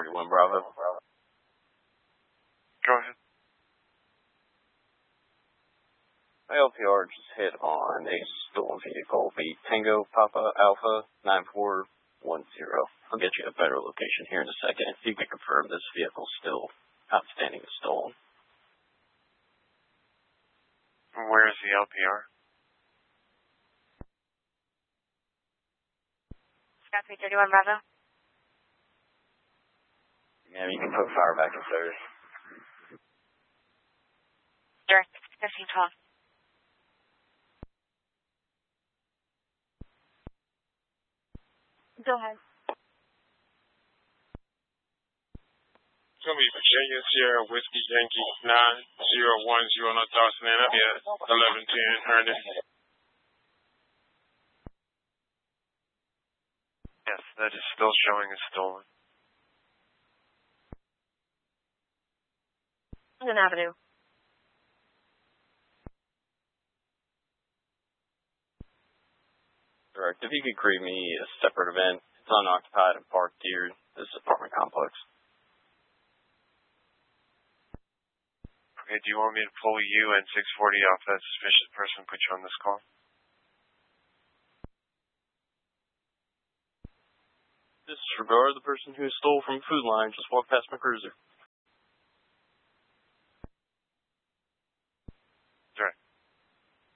641 Bravo. Go ahead. My LPR just hit on a stolen vehicle, the Tango Papa Alpha 9410. I'll get you a better location here in a second. If you can confirm this vehicle still outstanding and stolen. Where is the LPR? Scott 331 Bravo. Yeah, you can put fire back in third. Direct 1512. Go ahead. It's going to be Virginia Sierra Whiskey Yankee 9010 North Dawson and up here 1110 Herndon. Yes, that is still showing as stolen. London Avenue. Correct. If you could create me a separate event, it's unoccupied and parked here, this apartment complex. Okay, do you want me to pull you and 640 off that suspicious person and put you on this call? Disregard the person who stole from Food Line, just walk past my cruiser.